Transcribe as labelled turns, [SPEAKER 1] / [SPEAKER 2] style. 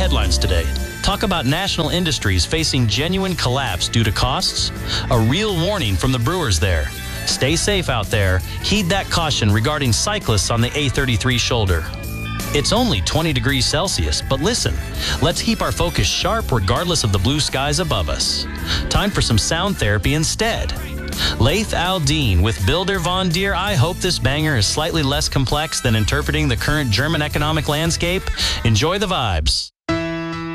[SPEAKER 1] headlines today. Talk about national industries facing genuine collapse due to costs. A real warning from the brewers there. Stay safe out there. Heed that caution regarding cyclists on the A33 shoulder. It's only 20 degrees Celsius, but listen, let's keep our focus sharp regardless of the blue skies above us. Time for some sound therapy instead. Laith Al-Din with Builder Von Deer. I hope this banger is slightly less complex than interpreting the current German economic landscape. Enjoy the vibes.